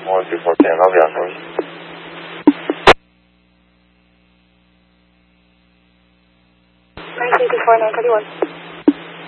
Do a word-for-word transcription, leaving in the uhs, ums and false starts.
one two four ten, I'll be out for you. nine two two four nine thirty-one.